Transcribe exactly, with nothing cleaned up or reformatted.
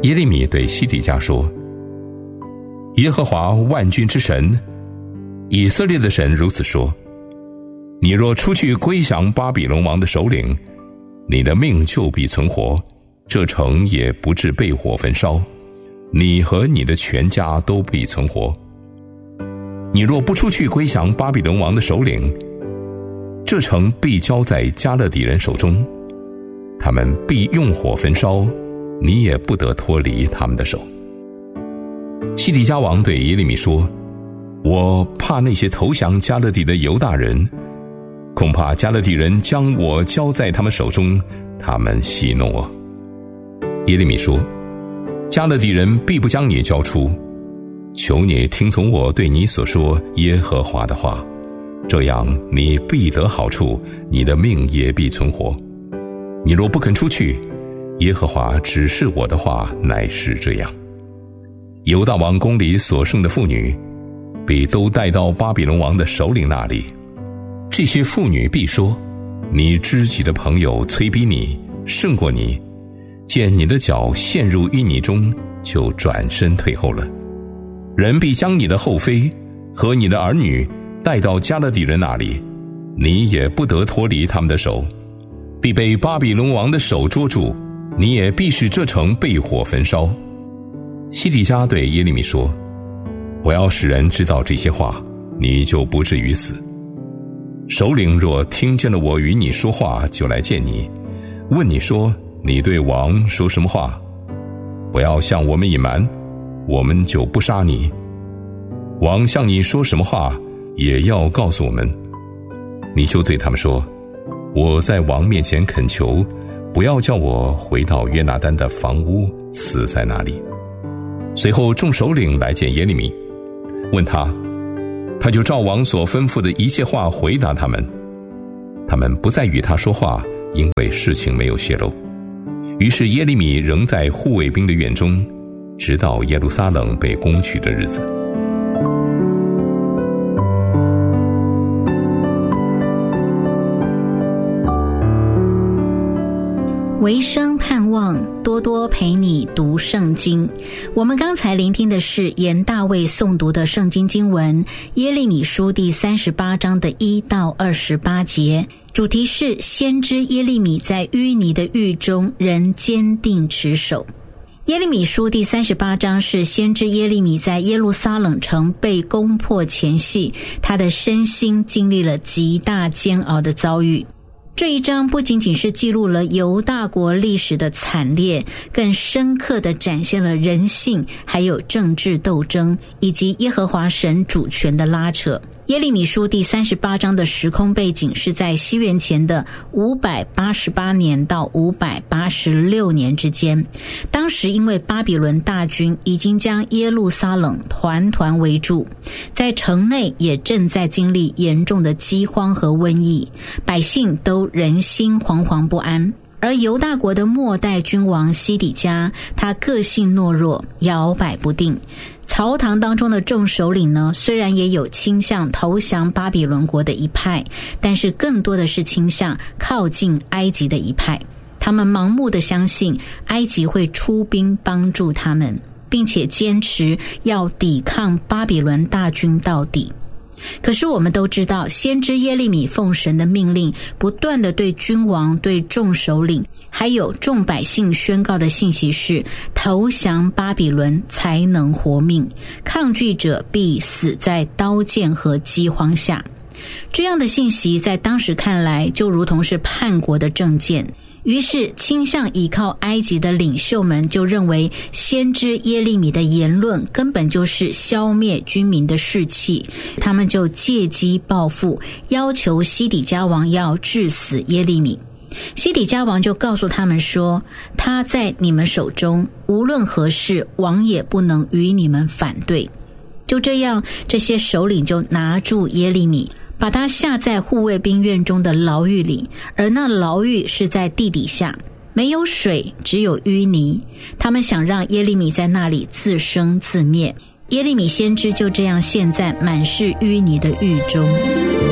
耶利米对西底家说：耶和华万军之神，以色列的神如此说，你若出去归降巴比伦王的首领，你的命就必存活，这城也不致被火焚烧，你和你的全家都必存活。你若不出去归降巴比伦王的首领，这城必交在迦勒底人手中，他们必用火焚烧，你也不得脱离他们的手。西底家王对耶利米说：我怕那些投降迦勒底的犹大人，恐怕迦勒底人将我交在他们手中，他们戏弄我。耶利米说：迦勒底人必不将你交出，求你听从我对你所说耶和华的话，这样你必得好处，你的命也必存活。你若不肯出去，耶和华指示我的话乃是这样：犹大王宫里所剩的妇女，必都带到巴比伦王的首领那里。这些妇女必说：你知己的朋友催逼你，胜过你，见你的脚陷入淤泥中，就转身退后了。人必将你的后妃和你的儿女带到迦勒底人那里，你也不得脱离他们的手，必被巴比伦王的手捉住，你也必使这城被火焚烧。西底家对耶利米说：我要使人知道这些话，你就不至于死。首领若听见了我与你说话，就来见你，问你说：你对王说什么话？我要向我们隐瞒，我们就不杀你。王向你说什么话，也要告诉我们。你就对他们说：我在王面前恳求，不要叫我回到约拿单的房屋，死在那里。随后众首领来见耶利米，问他，他就照王所吩咐的一切话回答他们。他们不再与他说话，因为事情没有泄露。于是耶利米仍在护卫兵的院中，直到耶路撒冷被攻取的日子。 唯生盼望，多多陪你读圣经。我们刚才聆听的是严大卫诵读的圣经经文，耶利米书第三十八章的一到二十八节，主题是先知耶利米在淤泥的狱中仍坚定持守。耶利米书第三十八章是先知耶利米在耶路撒冷城被攻破前夕，他的身心经历了极大煎熬的遭遇。这一章不仅仅是记录了犹大国历史的惨烈，更深刻地展现了人性，还有政治斗争，以及耶和华神主权的拉扯。耶利米书第三十八章的时空背景是在西元前的五百八十八年到五百八十六年之间。当时因为巴比伦大军已经将耶路撒冷团团围住，在城内也正在经历严重的饥荒和瘟疫，百姓都人心惶惶不安。而犹大国的末代君王西底家，他个性懦弱，摇摆不定。朝堂当中的众首领呢，虽然也有倾向投降巴比伦国的一派，但是更多的是倾向靠近埃及的一派。他们盲目的相信埃及会出兵帮助他们，并且坚持要抵抗巴比伦大军到底。可是我们都知道，先知耶利米奉神的命令，不断的对君王、对众首领还有众百姓宣告的信息是：投降巴比伦才能活命，抗拒者必死在刀剑和饥荒下。这样的信息在当时看来就如同是叛国的政见。于是倾向依靠埃及的领袖们就认为，先知耶利米的言论根本就是消灭军民的士气，他们就借机报复，要求西底家王要治死耶利米。西底家王就告诉他们说，他在你们手中，无论何事，王也不能与你们反对。就这样，这些首领就拿住耶利米，把他下在护卫兵院中的牢狱里，而那牢狱是在地底下，没有水，只有淤泥。他们想让耶利米在那里自生自灭。耶利米先知就这样陷在满是淤泥的狱中。